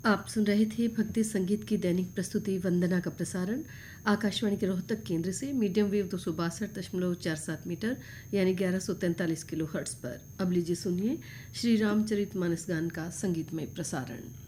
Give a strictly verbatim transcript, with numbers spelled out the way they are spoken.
आप सुन रहे थे भक्ति संगीत की दैनिक प्रस्तुति वंदना का प्रसारण आकाशवाणी के रोहतक केंद्र से मीडियम वेव दो सौ बासठ दशमलव चार सात मीटर यानी ग्यारह सौ तैंतालीस किलो हर्ट्ज पर। अब लीजिए सुनिए श्री रामचरितमानस गान का संगीतमय प्रसारण।